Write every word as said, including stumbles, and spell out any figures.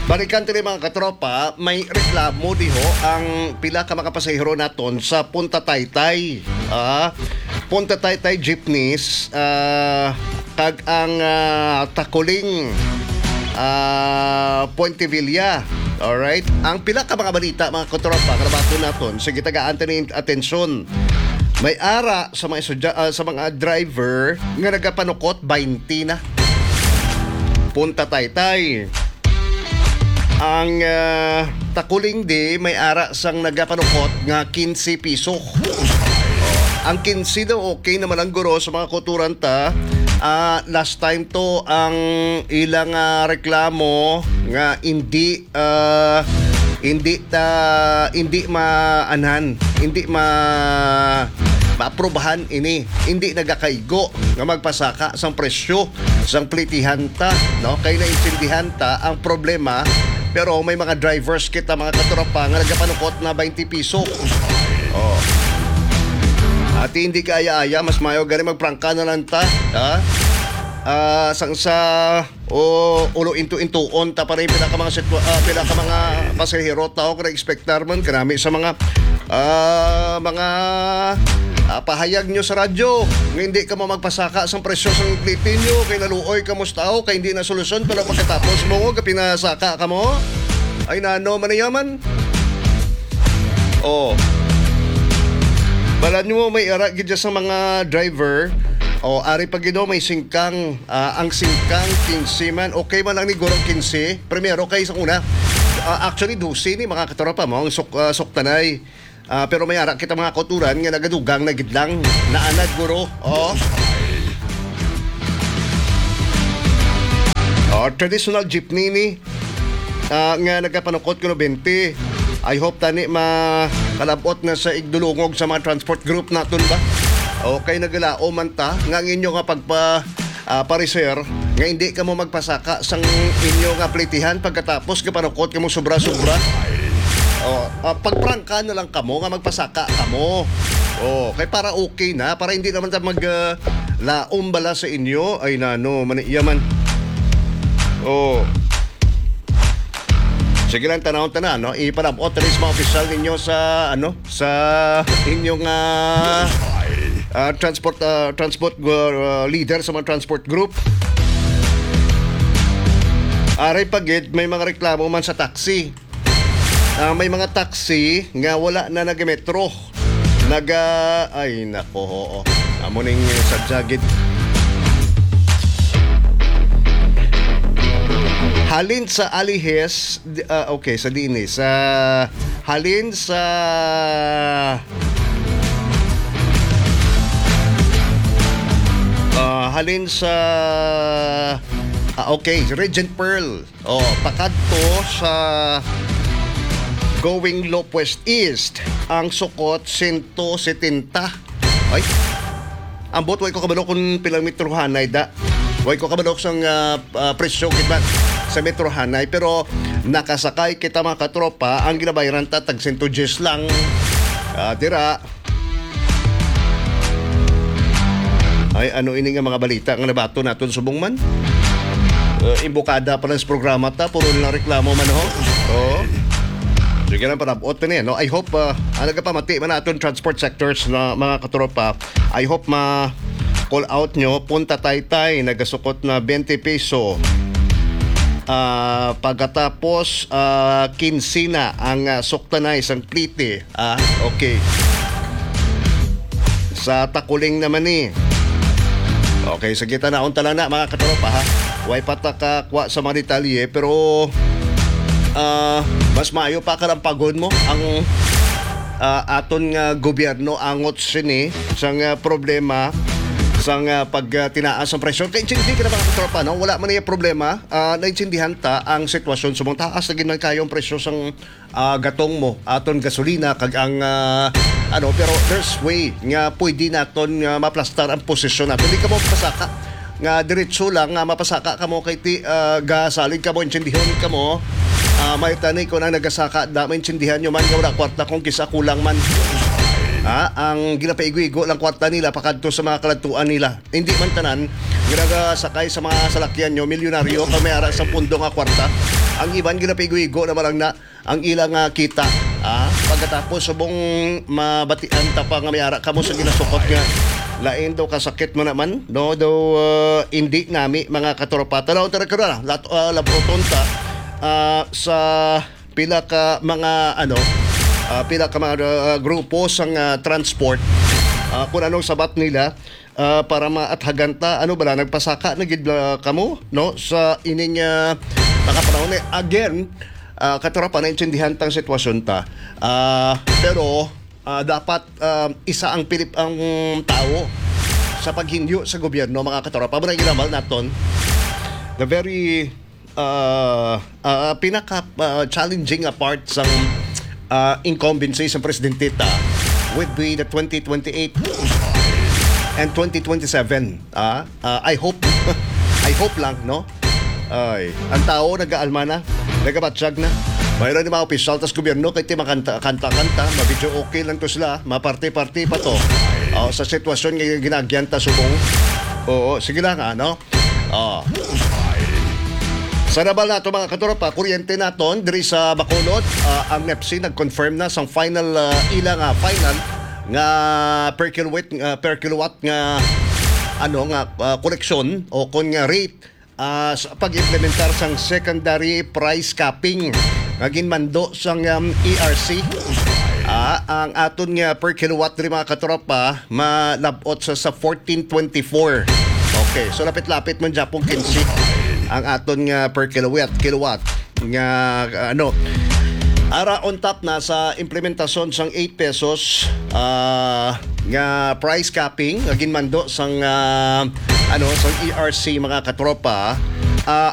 Balikan tini mga katropa, may reklamo diho ang pila ka mga pasahero naton sa Punta Taytay. Ah, Punta Taytay jeepneys ah, kag ang ah, Takuling ah, Puente Villa. Alright? Ang pila ka mga balita mga katropa, karabato naton, sige tagaan tani atensyon. May ara sa mga sudya, uh, sa mga driver nga nagapanukot twenty na. Punta Taytay. Ang uh, Takuling di may ara sang nagapanukot nga fifteen piso. Ang fifteen daw okay naman ang guro sa mga kuturanta. Uh, last time to ang ilang uh, reklamo nga hindi uh, hindi ta hindi maanhan, hindi ma maaprubahan ini, hindi nagakaigo nga magpasaka sang presyo sang plitihan ta, no? Kay naintindihan ta ang problema, pero may mga drivers kita mga katropa nga nagapanukot na twenty piso. Oh. At hindi kaya-aya, mas mayo gani magprangka na lang ta, ha? Uh, sang sa o ulo into intuon ta pa rin pinaka mga sitwa, uh, pinaka mga pasahero tao kung expectar man karami sa mga uh, mga uh, pahayag nyo sa radyo nga hindi ka mo magpasaka sang presyo sang plitin nyo kay naluoy ka mo tao kay hindi na solusyon pero pagkatapos mo nga pinasaka ka mo ay nano manayaman. Oh, balan nyo may ara gid sa mga driver. O, ari pag ino may singkang, uh, ang singkang fifteen man, okay man lang ni Gorong fifteen. Primero kay sa una. Uh, actually, twelve ni mga katropa mo, ang sok, uh, soktanay. Uh, pero may ara kita mga kuturan nga nagadugang na gidlang naanad guro. O. O, traditional jeepney ni uh, nga nagapanukot ko no twenty. I hope tani makalabot na sa igdulungog sa mga transport group naton ba? Okay, nagalao man ta nga inyo nga pagpa uh, pariser nga hindi ka mo magpasaka sang inyo nga plitihan pagkatapos kapanukot ka mo sobra-sobra. Oh, uh, pagprangka na lang kamo nga magpasaka kamo. Oh, kay para okay na, para hindi naman ta mag uh, laom bala sa inyo ay nano maniyaman. Oh. Sige lang tanawon tanan no, ipanabot rin sa mga opisyal ninyo sa ano sa inyong uh, Uh, transport uh, transport uh, leader sa mga transport group. Aray pagid may mga reklamo man sa taxi. Uh, may mga taxi nga wala na nag-metro. Naga ay nako oo. Amo ning sa jagid. Halin sa Alihes uh, okay sa dinhi sa halin sa Uh, halin sa uh, okay, Regent Pearl. Oh, pakadto sa going Loop West East. Ang sukot one seventy. Ay. Ambot way ko kabalo kung pilang metro hanay da. Way ko kabalo sang uh, uh, presyo kita sa metro hanay pero nakasakay kita mga katropa ang ginabayaran ta tag one hundred lang. Uh, dira ay ano ini nga mga balita nga nabato naton subong man. Uh, imbokada pa lang sa programa ta, puro lang reklamo man ho. Oh. Sige na panabot ni no. I hope uh, alaga pa mati man naton transport sectors na mga katropa. I hope ma call out nyo Punta Taytay nagasukot na twenty peso. Uh, pagkatapos uh, fifteen na ang uh, suktanay sang plite. Ah, okay. Sa Takuling naman ni. Okay, sa kita na unta lang na mga katropa ha. Way patakakwa sa mga detalye pero uh, mas maayo pa karampagon mo ang uh, aton nga gobyerno angot sini sang uh, problema sang uh, pag uh, tinaas ang presyo. Kaya hindi ka na mga katropa no? Wala man yung problema. Uh, naintindihan ta ang sitwasyon sa mga taas na ginang kayong presyo sang uh, gatong mo aton gasolina kag ang uh, ano pero there's way nga pwede naton nga maplastar ang posisyon naton. Hindi ka mo pasaka nga diretso lang nga mapasaka ka mo kay ti uh, gasalig ka mo intindihon ka mo uh, may tanay ko na nagasaka da maintindihan nyo man nga wala kwarta kung kisa kulang man. Ha, ang ginapaigo-igo lang kwarta nila pakadto sa mga kaladtuan nila. Hindi man tanan ginasakay sa mga salakyan nyo milyonaryo kami ara sa pundo nga kwarta. Ang iban ginapigo-igo na marang na ang ilang uh, kita. Ah, pagkatapos subong mabatian ta pa nga mayara kamo sa ginasukot nga lain daw kasakit mo naman no daw uh, hindi nami mga katropa tanaw tara karon lat uh, laboton ta uh, sa pila ka mga ano uh, pila ka mga uh, grupo sang uh, transport uh, kung anong sabat nila uh, para maathagan ta ano bala nagpasaka na gid uh, kamo no sa ining uh, nakapanahon eh. Again uh, katropa naintindihan tang sitwasyon ta uh, pero uh, dapat uh, isa ang Pilip ang tao sa paghinyo sa gobyerno mga katropa mo na ginamal naton the very uh, uh, pinaka uh, challenging uh, part sang uh, incumbency sa presidente ta would be the twenty twenty-eight and twenty twenty-seven. Ah, uh, I hope I hope lang no. Ay, ang tao nag-aalma na, nagabatsyag na. Mayroon ni mga opisyal tas gobyerno kay ti makanta-kanta, mabidyo okay lang to sila, maparte-parte pa to. Oh, sa sitwasyon nga ginagyan ta subong. Oo, sige lang ano. Oh. Sa nabal nato mga katropa, kuryente naton diri sa Bacolod, uh, ang N E P C nag-confirm na sang final uh, ilang uh, final nga per kilowatt uh, per kilowatt nga ano nga uh, koleksyon o kon nga rate uh, sa pag-implementar sang secondary price capping nga ginmando sang um, E R C. Ah, ang aton nga per kilowatt diri mga katropa malabot sa sa fourteen twenty-four. Okay, so lapit-lapit man Japong kinsi ang aton nga per kilowatt kilowatt nga uh, ano ara on top na sa implementasyon sang eight pesos uh, nga price capping nga ginmando sang uh, ano sang E R C mga katropa uh,